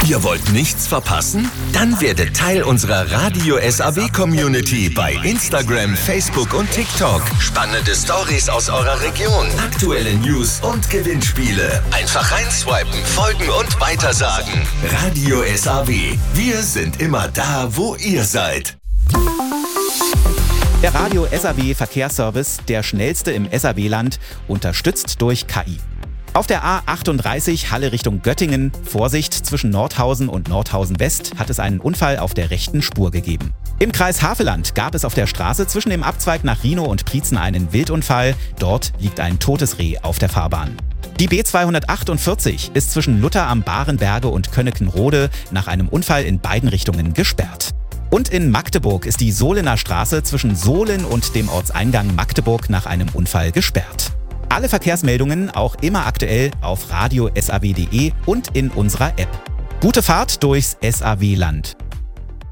Ihr wollt nichts verpassen? Dann werdet Teil unserer Radio SAW Community bei Instagram, Facebook und TikTok. Spannende Stories aus eurer Region, aktuelle News und Gewinnspiele. Einfach reinswipen, folgen und weitersagen. Radio SAW. Wir sind immer da, wo ihr seid. Der Radio SAW Verkehrsservice, der schnellste im SAW-Land, unterstützt durch KI. Auf der A38 Halle Richtung Göttingen, Vorsicht, zwischen Nordhausen und Nordhausen West hat es einen Unfall auf der rechten Spur gegeben. Im Kreis Havelland gab es auf der Straße zwischen dem Abzweig nach Rhinow und Prietzen einen Wildunfall. Dort liegt ein totes Reh auf der Fahrbahn. Die B248 ist zwischen Lutter am Barenberge und Könneckenrode nach einem Unfall in beiden Richtungen gesperrt. Und in Magdeburg ist die Sohlener Straße zwischen Sohlen und dem Ortseingang Magdeburg nach einem Unfall gesperrt. Alle Verkehrsmeldungen auch immer aktuell auf radiosaw.de und in unserer App. Gute Fahrt durchs SAW-Land.